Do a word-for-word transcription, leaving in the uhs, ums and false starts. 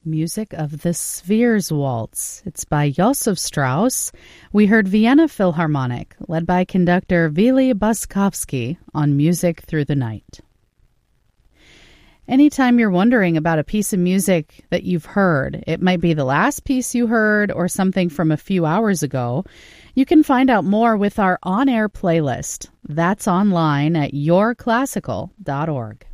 Music of the Spheres Waltz. It's by Josef Strauss. We heard Vienna Philharmonic, led by conductor Vili Boskovsky, on Music Through the Night. Anytime you're wondering about a piece of music that you've heard, it might be the last piece you heard or something from a few hours ago, you can find out more with our on-air playlist. That's online at your classical dot org.